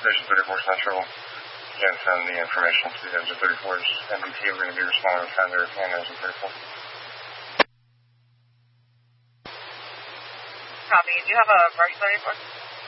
Station 34 Central. Again, send the information to the Engine 34's MDT. We're going to be responding to Fender and Engine 34. Copy. Do you have a parking report?